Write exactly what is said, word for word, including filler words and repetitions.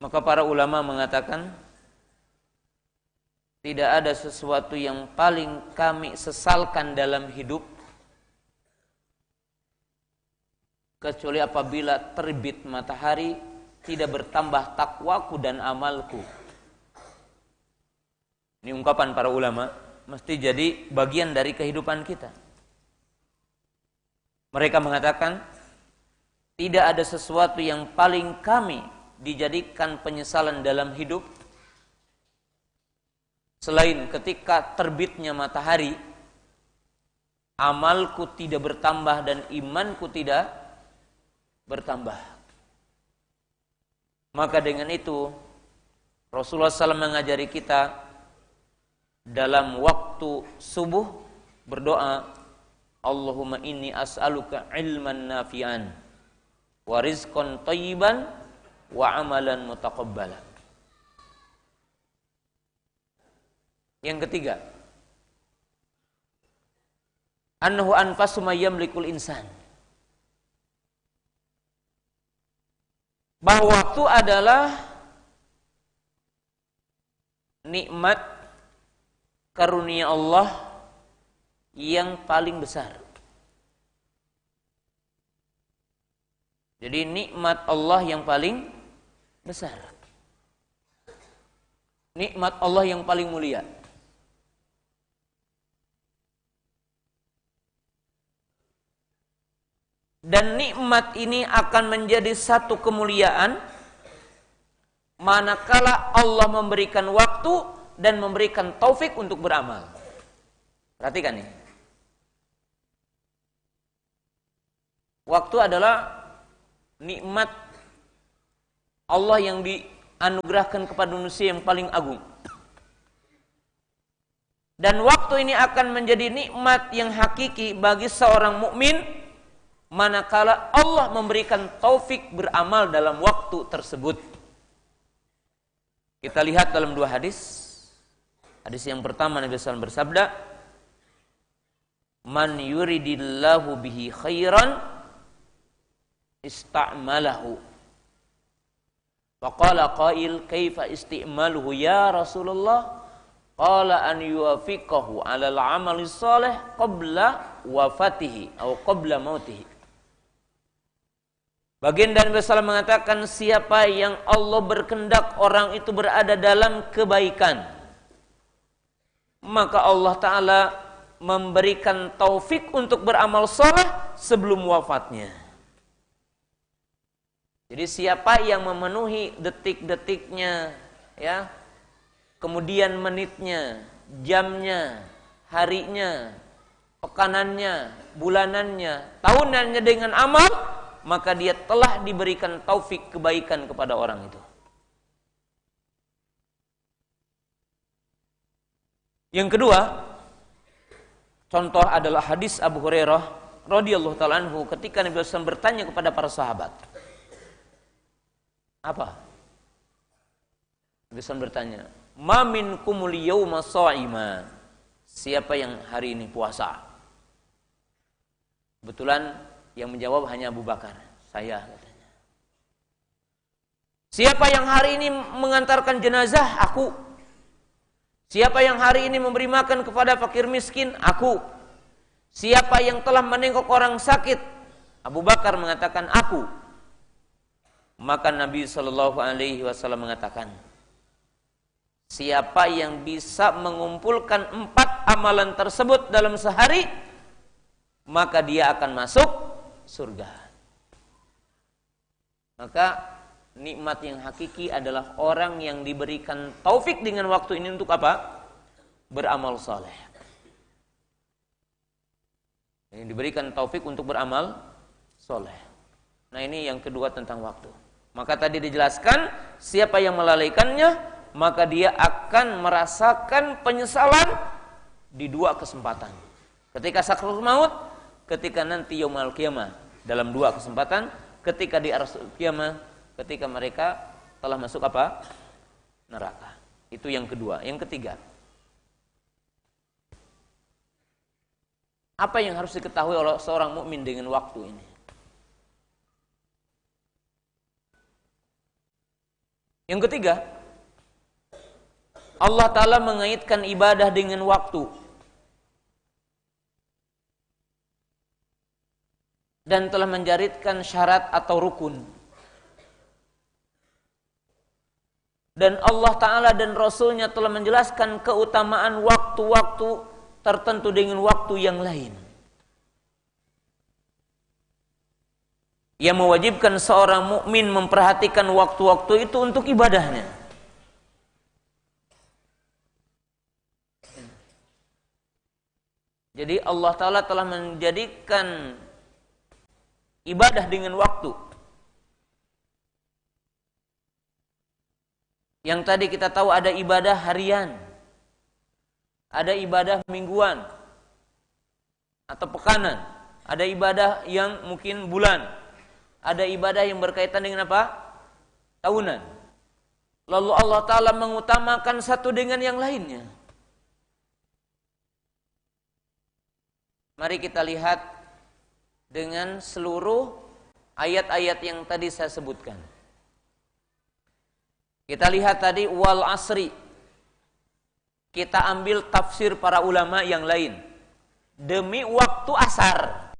Maka para ulama mengatakan tidak ada sesuatu yang paling kami sesalkan dalam hidup kecuali apabila terbit matahari tidak bertambah takwaku dan amalku. Ini ungkapan para ulama, mesti jadi bagian dari kehidupan kita. Mereka mengatakan tidak ada sesuatu yang paling kami dijadikan penyesalan dalam hidup selain ketika terbitnya matahari amalku tidak bertambah dan imanku tidak bertambah. Maka dengan itu Rasulullah shallallahu alaihi wasallam mengajari kita dalam waktu subuh berdoa, Allahumma inni as'aluka ilman nafi'an wa rizqan thayyiban wa amalan mutaqabbala. Yang ketiga, annahu anfasu ma yamlikul insan. Bahwa waktu adalah nikmat karunia Allah yang paling besar. Jadi nikmat Allah yang paling besar. Nikmat Allah yang paling mulia. Dan nikmat ini akan menjadi satu kemuliaan manakala Allah memberikan waktu dan memberikan taufik untuk beramal. Perhatikan nih. Waktu adalah nikmat Allah yang dianugerahkan kepada manusia yang paling agung. Dan waktu ini akan menjadi nikmat yang hakiki bagi seorang mukmin manakala Allah memberikan taufik beramal dalam waktu tersebut. Kita lihat dalam dua hadis. Hadis yang pertama Nabi sallallahu alaihi wasallam bersabda, "Man yuridillahu bihi khairan ista'malahu." Wa qala qail, "Kaifa isti'maluhu ya Rasulullah?" Qala an yuwafiqahu 'alal 'amali shalih qabla wafatihi atau qabla mautihi. Baginda Nabi sallallahu alaihi wasallam mengatakan, siapa yang Allah berkehendak orang itu berada dalam kebaikan, maka Allah Ta'ala memberikan taufik untuk beramal saleh sebelum wafatnya. Jadi siapa yang memenuhi detik-detiknya, ya, kemudian menitnya, jamnya, harinya, pekanannya, bulanannya, tahunannya dengan amal, maka dia telah diberikan taufik kebaikan kepada orang itu. Yang kedua, contoh adalah hadis Abu Hurairah radhiyallahu ta'ala anhu ketika Nabi sallallahu alaihi wasallam bertanya kepada para sahabat. Apa? Nabi sallallahu alaihi wasallam bertanya, "Ma minkumul yawma sha'ima?" Siapa yang hari ini puasa? Kebetulan yang menjawab hanya Abu Bakar, saya katanya. Siapa yang hari ini mengantarkan jenazah? Aku. Siapa yang hari ini memberi makan kepada fakir miskin? Aku. Siapa yang telah menengok orang sakit? Abu Bakar mengatakan aku. Maka Nabi Shallallahu Alaihi Wasallam mengatakan, siapa yang bisa mengumpulkan empat amalan tersebut dalam sehari, maka dia akan masuk surga. Maka nikmat yang hakiki adalah orang yang diberikan taufik dengan waktu ini untuk apa? Beramal saleh. Yang diberikan taufik untuk beramal saleh. Nah, ini yang kedua tentang waktu. Maka tadi dijelaskan, siapa yang melalaikannya, maka dia akan merasakan penyesalan di dua kesempatan. Ketika sakratul maut, ketika nanti yaumul qiyamah, dalam dua kesempatan, ketika di arsul qiyamah, ketika mereka telah masuk apa? Neraka. Itu yang kedua. Yang ketiga, apa yang harus diketahui oleh seorang mukmin dengan waktu ini? Yang ketiga, Allah Ta'ala mengaitkan ibadah dengan waktu. Dan telah menjaritkan syarat atau rukun. Dan Allah Ta'ala dan Rasulnya telah menjelaskan keutamaan waktu-waktu tertentu dengan waktu yang lain. Yang mewajibkan seorang mukmin memperhatikan waktu-waktu itu untuk ibadahnya. Jadi Allah Ta'ala telah menjadikan ibadah dengan waktu. Yang tadi kita tahu ada ibadah harian, ada ibadah mingguan atau pekanan, ada ibadah yang mungkin bulan, ada ibadah yang berkaitan dengan apa? Tahunan. Lalu Allah Ta'ala mengutamakan satu dengan yang lainnya. Mari kita lihat dengan seluruh ayat-ayat yang tadi saya sebutkan. Kita lihat tadi wal asri. Kita ambil tafsir para ulama yang lain. Demi waktu asar.